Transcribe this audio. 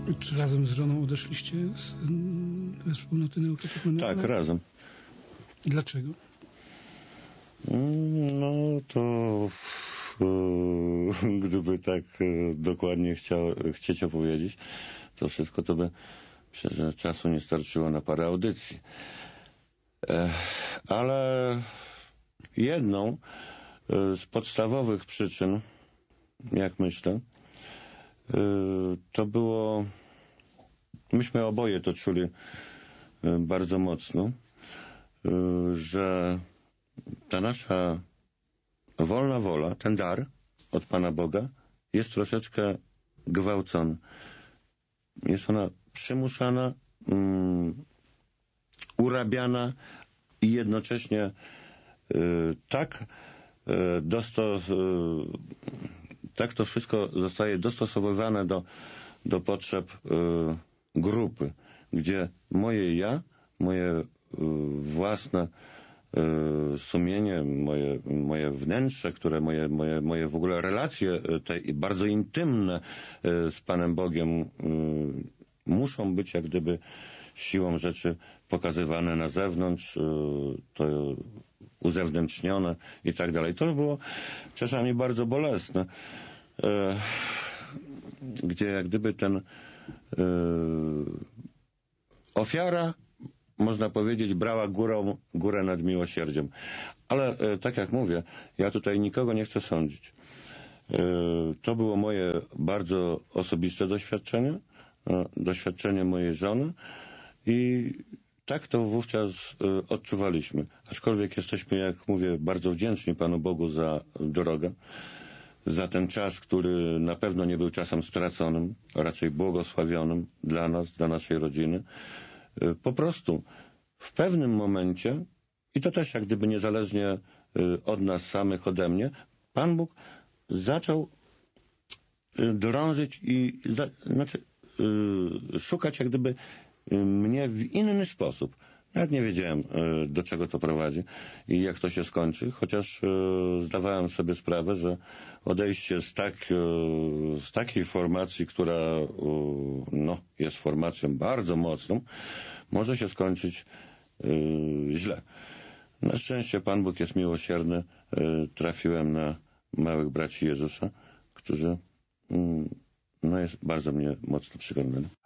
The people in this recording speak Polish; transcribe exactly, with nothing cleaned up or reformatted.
Czy razem z żoną odeszliście z, ze wspólnoty neokatekumenów? Tak, razem. Dlaczego? No to e, gdyby tak e, dokładnie chciał, chcieć opowiedzieć, to wszystko to by, myślę, że czasu nie starczyło na parę audycji. E, ale jedną e, z podstawowych przyczyn, jak myślę, e, to było, myśmy oboje to czuli e, bardzo mocno, e, że ta nasza wolna wola, ten dar od Pana Boga jest troszeczkę gwałcony. Jest ona przymuszana, um, urabiana i jednocześnie y, tak, y, dostos, y, tak to wszystko zostaje dostosowywane do, do potrzeb y, grupy, gdzie moje ja, moje y, własne sumienie, moje, moje wnętrze, które moje, moje, moje w ogóle relacje te bardzo intymne z Panem Bogiem muszą być jak gdyby siłą rzeczy pokazywane na zewnątrz, to uzewnętrznione i tak dalej. To było czasami bardzo bolesne, gdzie jak gdyby ten ofiara, można powiedzieć, brała górą, górę nad miłosierdziem. Ale e, tak jak mówię, ja tutaj nikogo nie chcę sądzić. E, to było moje bardzo osobiste doświadczenie, e, doświadczenie mojej żony i tak to wówczas e, odczuwaliśmy. Aczkolwiek jesteśmy, jak mówię, bardzo wdzięczni Panu Bogu za drogę, za ten czas, który na pewno nie był czasem straconym, a raczej błogosławionym dla nas, dla naszej rodziny. Po prostu w pewnym momencie, i to też jak gdyby niezależnie od nas samych, ode mnie, Pan Bóg zaczął drążyć i za, znaczy szukać jak gdyby mnie w inny sposób. Nawet nie wiedziałem, do czego to prowadzi i jak to się skończy, chociaż zdawałem sobie sprawę, że odejście z, tak, z takiej formacji, która no, jest formacją bardzo mocną, może się skończyć źle. Na szczęście Pan Bóg jest miłosierny. Trafiłem na małych braci Jezusa, którzy no, jest bardzo mnie mocno przygarnęli.